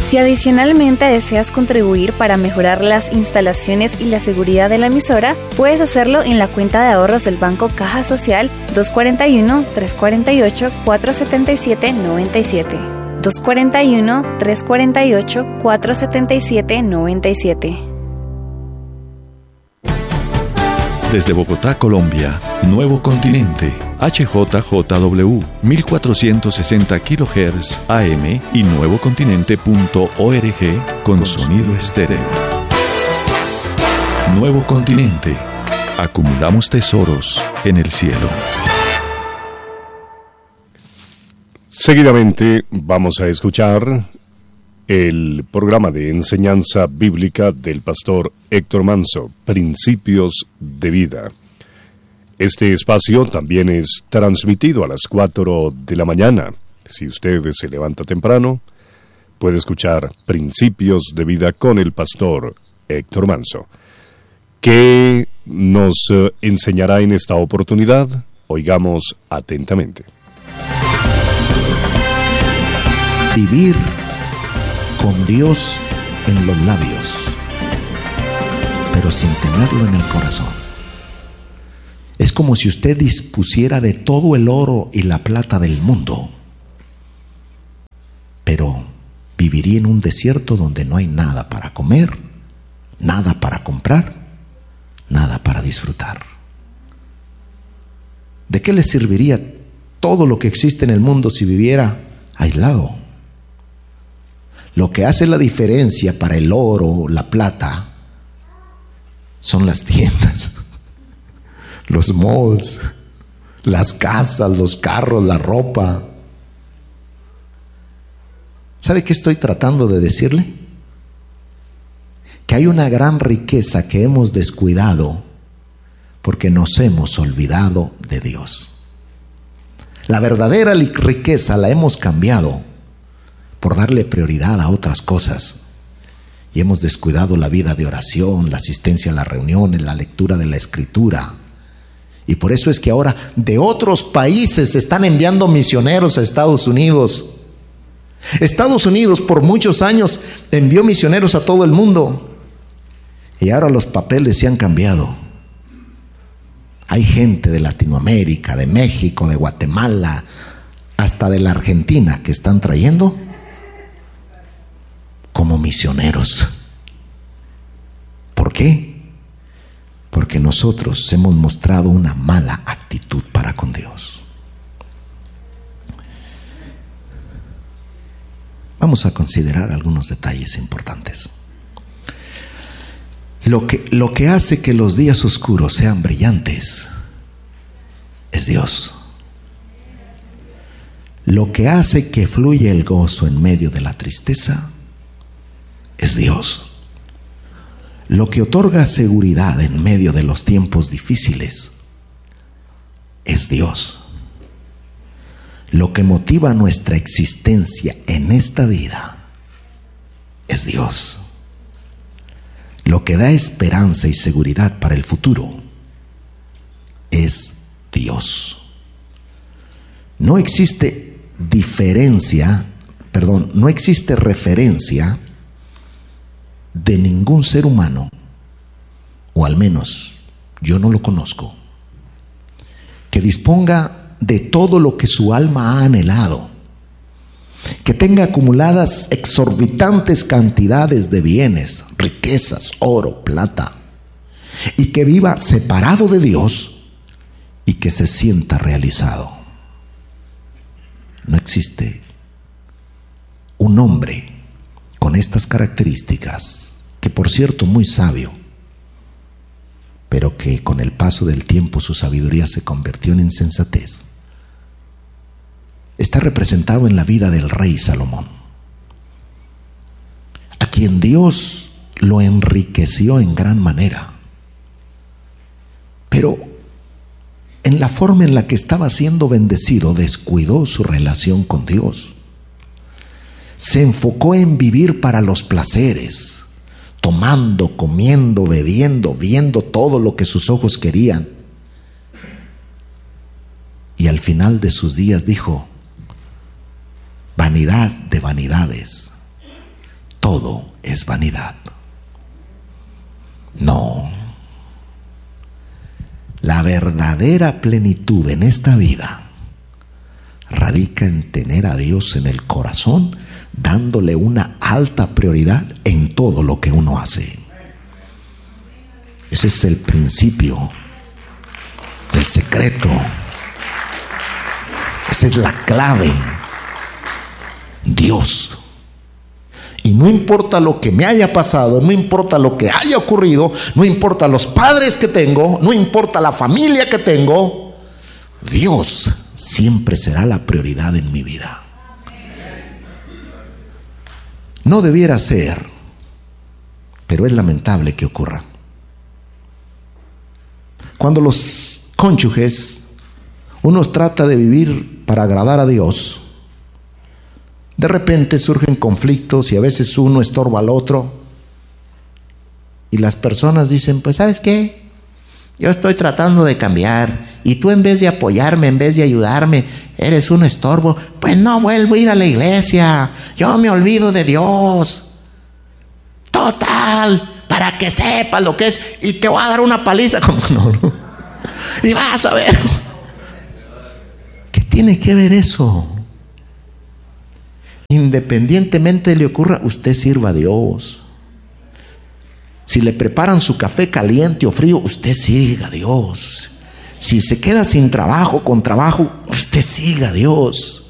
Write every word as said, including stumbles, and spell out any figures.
Si adicionalmente deseas contribuir para mejorar las instalaciones y la seguridad de la emisora, puedes hacerlo en la cuenta de ahorros del Banco Caja Social dos cuatro uno, tres cuatro ocho, cuatro siete siete, nueve siete. dos cuatro uno, tres cuatro ocho, cuatro siete siete, nueve siete. Desde Bogotá, Colombia, Nuevo Continente, H J J W, mil cuatrocientos sesenta kilohertz A M y nuevocontinente punto org con sonido estéreo. Nuevo Continente, acumulamos tesoros en el cielo. Seguidamente vamos a escuchar el programa de enseñanza bíblica del pastor Héctor Manso, Principios de Vida. Este espacio también es transmitido a las cuatro de la mañana. Si usted se levanta temprano, puede escuchar Principios de Vida con el pastor Héctor Manso. ¿Qué nos eh, enseñará en esta oportunidad? Oigamos atentamente. Vivir con Dios en los labios, pero sin tenerlo en el corazón. Es como si usted dispusiera de todo el oro y la plata del mundo, pero viviría en un desierto donde no hay nada para comer, nada para comprar, nada para disfrutar. ¿De qué le serviría todo lo que existe en el mundo si viviera aislado? Lo que hace la diferencia para el oro, la plata, son las tiendas, los malls, las casas, los carros, la ropa. ¿Sabe qué estoy tratando de decirle? Que hay una gran riqueza que hemos descuidado porque nos hemos olvidado de Dios. La verdadera riqueza la hemos cambiado por darle prioridad a otras cosas. Y hemos descuidado la vida de oración, la asistencia a las reuniones, la lectura de la Escritura. Y por eso es que ahora de otros países se están enviando misioneros a Estados Unidos. Estados Unidos por muchos años envió misioneros a todo el mundo. Y ahora los papeles se han cambiado. Hay gente de Latinoamérica, de México, de Guatemala, hasta de la Argentina que están trayendo como misioneros. ¿Por qué? Porque nosotros hemos mostrado una mala actitud para con Dios. Vamos a considerar algunos detalles importantes. Lo que, lo que hace que los días oscuros sean brillantes es Dios. Lo que hace que fluya el gozo en medio de la tristeza es Dios. Lo que otorga seguridad en medio de los tiempos difíciles es Dios. Lo que motiva nuestra existencia en esta vida es Dios. Lo que da esperanza y seguridad para el futuro es Dios. No existe diferencia, perdón, no existe referencia de ningún ser humano, o al menos yo no lo conozco, que disponga de todo lo que su alma ha anhelado, que tenga acumuladas exorbitantes cantidades de bienes, riquezas, oro, plata, y que viva separado de Dios y que se sienta realizado. No existe un hombre con estas características, que por cierto muy sabio, pero que con el paso del tiempo su sabiduría se convirtió en insensatez. Está representado en la vida del rey Salomón, a quien Dios lo enriqueció en gran manera, pero en la forma en la que estaba siendo bendecido descuidó su relación con Dios. Se enfocó en vivir para los placeres, tomando, comiendo, bebiendo, viendo todo lo que sus ojos querían. Y al final de sus días dijo: vanidad de vanidades, todo es vanidad. No. La verdadera plenitud en esta vida radica en tener a Dios en el corazón, dándole una alta prioridad en todo lo que uno hace. Ese es el principio, el secreto. Esa es la clave. Dios. Y no importa lo que me haya pasado, no importa lo que haya ocurrido, no importa los padres que tengo, no importa la familia que tengo, Dios siempre será la prioridad en mi vida. No debiera ser, pero es lamentable que ocurra. Cuando los cónyuges, uno trata de vivir para agradar a Dios, de repente surgen conflictos y a veces uno estorba al otro. Y las personas dicen, pues ¿sabes qué? Yo estoy tratando de cambiar y tú en vez de apoyarme, en vez de ayudarme, eres un estorbo. Pues no vuelvo a ir a la iglesia, yo me olvido de Dios. Total, para que sepas lo que es, y te voy a dar una paliza. Como no, no. Y vas a ver. ¿Qué tiene que ver eso? Independientemente le ocurra, usted sirva a Dios. Si le preparan su café caliente o frío, usted siga a Dios. Si se queda sin trabajo, con trabajo, usted siga a Dios.